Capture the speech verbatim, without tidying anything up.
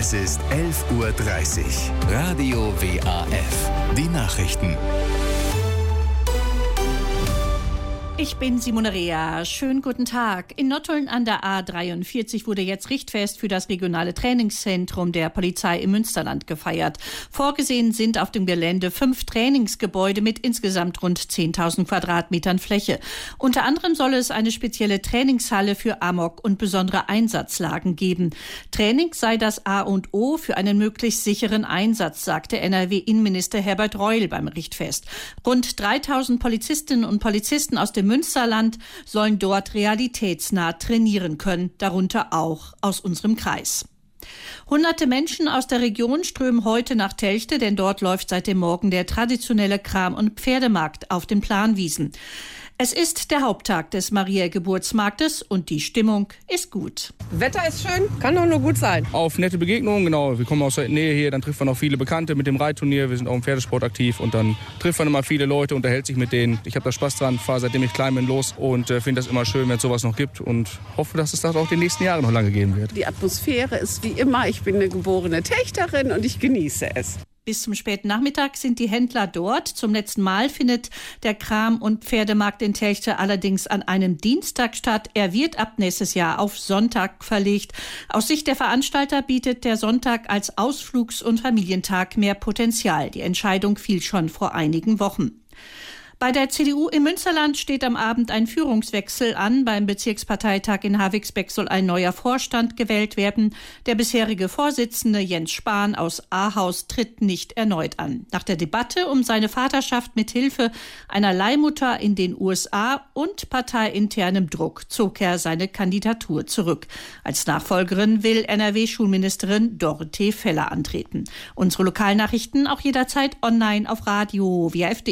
Es ist elf Uhr dreißig. Radio W A F. Die Nachrichten. Ich bin Simone Rea. Schönen guten Tag. In Nottuln an der A dreiundvierzig wurde jetzt Richtfest für das regionale Trainingszentrum der Polizei im Münsterland gefeiert. Vorgesehen sind auf dem Gelände fünf Trainingsgebäude mit insgesamt rund zehntausend Quadratmetern Fläche. Unter anderem soll es eine spezielle Trainingshalle für Amok und besondere Einsatzlagen geben. Training sei das A und O für einen möglichst sicheren Einsatz, sagte N R W-Innenminister Herbert Reul beim Richtfest. Rund dreitausend Polizistinnen und Polizisten aus dem Münsterland sollen dort realitätsnah trainieren können, darunter auch aus unserem Kreis. Hunderte Menschen aus der Region strömen heute nach Telchte, denn dort läuft seit dem Morgen der traditionelle Kram- und Pferdemarkt auf den Planwiesen. Es ist der Haupttag des Maria-Geburtsmarktes und die Stimmung ist gut. Wetter ist schön, kann doch nur gut sein. Auf nette Begegnungen, genau. Wir kommen aus der Nähe hier, dann trifft man auch viele Bekannte mit dem Reitturnier. Wir sind auch im Pferdesport aktiv und dann trifft man immer viele Leute, unterhält sich mit denen. Ich habe da Spaß dran, fahre seitdem ich klein bin los und äh, finde das immer schön, wenn es sowas noch gibt und hoffe, dass es das auch die nächsten Jahre noch lange geben wird. Die Atmosphäre ist wie immer. Ich bin eine geborene Techterin und ich genieße es. Bis zum späten Nachmittag sind die Händler dort. Zum letzten Mal findet der Kram- und Pferdemarkt in Telchte allerdings an einem Dienstag statt. Er wird ab nächstes Jahr auf Sonntag verlegt. Aus Sicht der Veranstalter bietet der Sonntag als Ausflugs- und Familientag mehr Potenzial. Die Entscheidung fiel schon vor einigen Wochen. Bei der C D U im Münsterland steht am Abend ein Führungswechsel an. Beim Bezirksparteitag in Havixbeck soll ein neuer Vorstand gewählt werden. Der bisherige Vorsitzende Jens Spahn aus Ahaus tritt nicht erneut an. Nach der Debatte um seine Vaterschaft mit Hilfe einer Leihmutter in den U S A und parteiinternem Druck zog er seine Kandidatur zurück. Als Nachfolgerin will N R W-Schulministerin Dorothee Feller antreten. Unsere Lokalnachrichten auch jederzeit online auf Radio W A F punkt de.